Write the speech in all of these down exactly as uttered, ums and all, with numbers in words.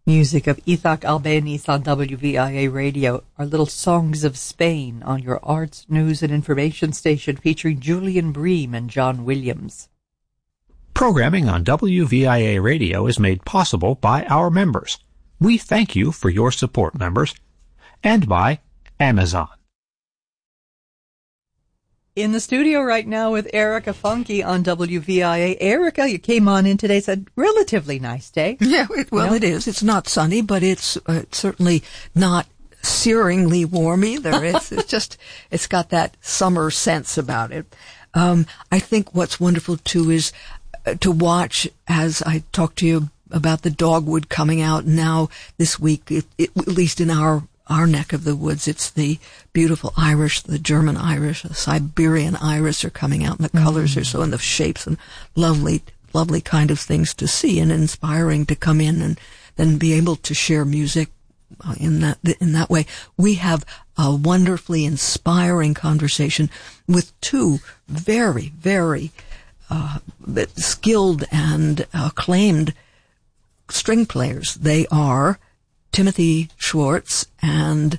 Music of Ithak Albeniz on W V I A Radio, our little Songs of Spain on your arts, news, and information station featuring Julian Bream and John Williams. Programming on W V I A Radio is made possible by our members. We thank you for your support, members, and by Amazon. In the studio right now with Erica Funke on W V I A. Erica, you came on in today. It's a relatively nice day. Yeah, it, well, you know? It is. It's not sunny, but it's uh, certainly not searingly warm either. It's, it's just, it's got that summer sense about it. Um, I think what's wonderful, too, is uh, to watch, as I talked to you about the dogwood coming out now this week, it, it, at least in our our neck of the woods, it's the beautiful iris, the German iris, the Siberian iris are coming out, and the colors mm. are so, and the shapes, and lovely, lovely kind of things to see, and inspiring to come in and then be able to share music uh, in that in that way. We have a wonderfully inspiring conversation with two very, very uh, skilled and acclaimed string players. They are Timothy Schwartz and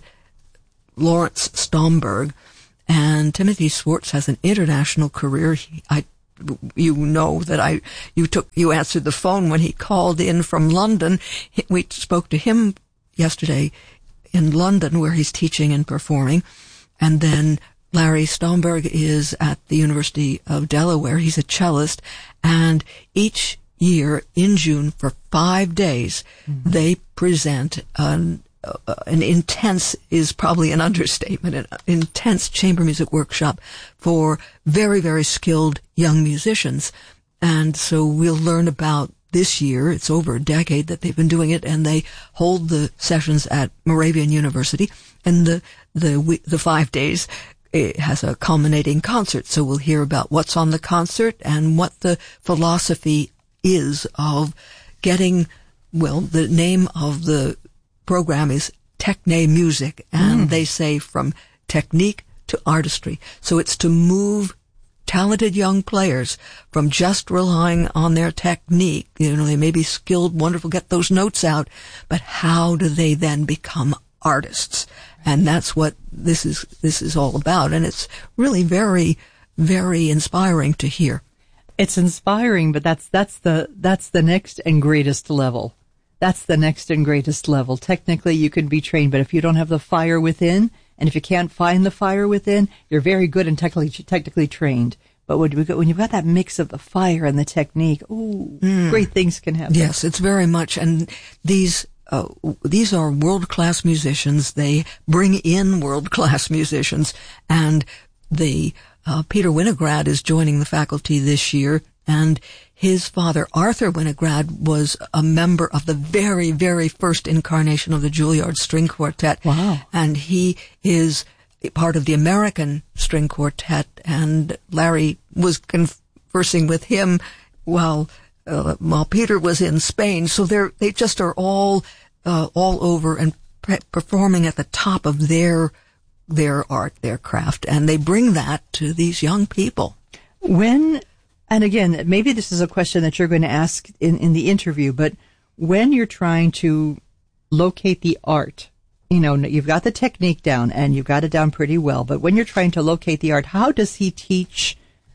Lawrence Stomberg. And Timothy Schwartz has an international career. He, I, you know that I, you took, you answered the phone when he called in from London. He, we spoke to him yesterday in London, where he's teaching and performing. And then Larry Stomberg is at the University of Delaware. He's a cellist, and each year in June for five days, mm-hmm. they present an, uh, an intense, is probably an understatement, an intense chamber music workshop for very, very skilled young musicians. And so we'll learn about this year. It's over a decade that they've been doing it, and they hold the sessions at Moravian University. And the, the, the five days, it has a culminating concert. So we'll hear about what's on the concert and what the philosophy is of getting, well, the name of the program is Techne Music, and mm. they say from technique to artistry. So it's to move talented young players from just relying on their technique. You know, they may be skilled, wonderful, get those notes out, but how do they then become artists? And that's what this is, this is all about. And it's really very, very inspiring to hear. It's inspiring, but that's that's the that's the next and greatest level. That's the next and greatest level. Technically, you can be trained, but if you don't have the fire within, and if you can't find the fire within, you're very good and technically technically trained. But when you when you've got that mix of the fire and the technique, ooh, mm. great things can happen. Yes, it's very much. And these uh, these are world class musicians. They bring in world class musicians, and the Uh, Peter Winograd is joining the faculty this year, and his father, Arthur Winograd, was a member of the very, very first incarnation of the Juilliard String Quartet. Wow. And he is part of the American String Quartet, and Larry was conversing with him while, uh, while Peter was in Spain. So they're, they just are all, uh, all over and pre- performing at the top of their their art, their craft, and they bring that to these young people. When, and again, maybe this is a question that you're going to ask in, in the interview, but when you're trying to locate the art, you know, you've got the technique down and you've got it down pretty well, but when you're trying to locate the art, how does he teach,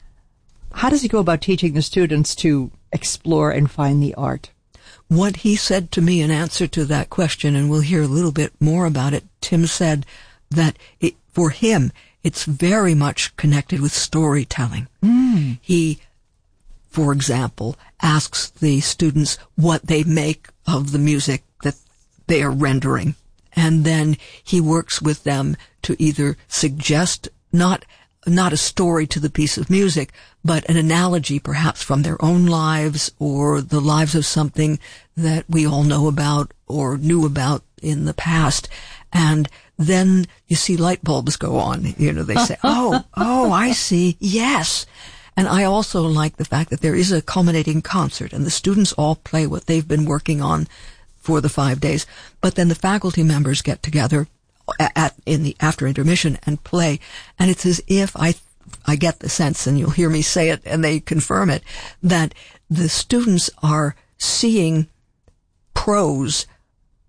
how does he go about teaching the students to explore and find the art? What he said to me in answer to that question, and we'll hear a little bit more about it, Tim said that it, for him, it's very much connected with storytelling. Mm. He, for example, asks the students what they make of the music that they are rendering. And then he works with them to either suggest not not a story to the piece of music, but an analogy perhaps from their own lives or the lives of something that we all know about or knew about in the past. And then you see light bulbs go on. You know, they say, oh, oh, I see. Yes. And I also like the fact that there is a culminating concert and the students all play what they've been working on for the five days. But then the faculty members get together at, in the after intermission and play. And it's as if I, I get the sense, and you'll hear me say it and they confirm it, that the students are seeing prose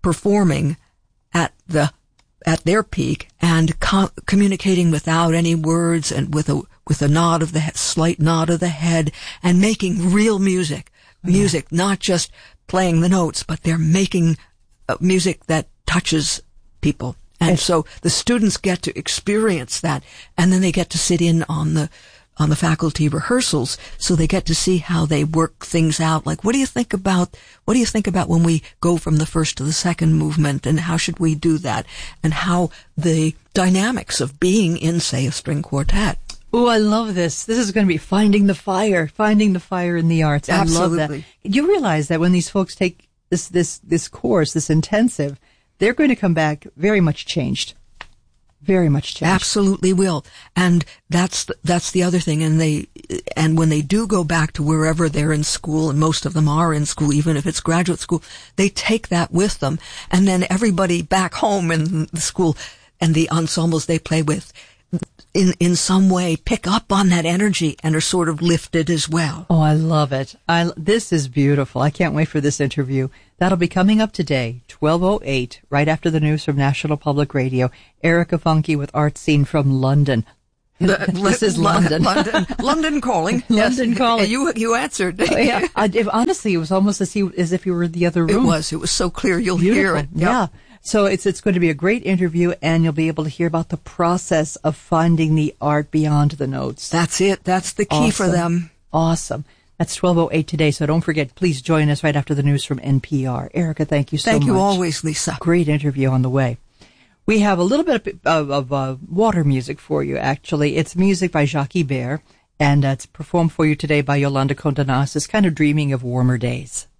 performing at the at their peak and com- communicating without any words and with a with a nod of the he- slight nod of the head and making real music, music, yeah. Not just playing the notes, but they're making uh, music that touches people. And it's, so the students get to experience that, and then they get to sit in on the on the faculty rehearsals, so they get to see how they work things out. Like, what do you think about, what do you think about when we go from the first to the second movement, and how should we do that? And how the dynamics of being in, say, a string quartet. Oh, I love this. This is going to be finding the fire, finding the fire in the arts. I Absolutely. love that. You realize that when these folks take this, this, this course, this intensive, they're going to come back very much changed. Very much changed. Absolutely will. And that's the, that's the other thing. And they, and when they do go back to wherever they're in school, and most of them are in school, even if it's graduate school, they take that with them. And then everybody back home in the school and the ensembles they play with, in, in some way pick up on that energy and are sort of lifted as well. Oh, I love it. I, this is beautiful. I can't wait for this interview. That'll be coming up today, twelve oh eight, right after the news from National Public Radio. Erica Funke with Art Scene from London. This is London. London, London calling. London yes. calling. You you answered. Oh, yeah. I, if, honestly, it was almost as, he, as if you were in the other room. It was. It was so clear. You'll Beautiful. hear it. Yep. Yeah. So it's it's going to be a great interview, and you'll be able to hear about the process of finding the art beyond the notes. That's it. That's the key awesome. for them. Awesome. That's twelve oh eight today, so don't forget, please join us right after the news from N P R. Erica, thank you so thank much. Thank you always, Lisa. Great interview on the way. We have a little bit of, of, of uh, water music for you, actually. It's music by Jacques Ibert, and uh, it's performed for you today by Yolanda Condenas. It's kind of dreaming of warmer days.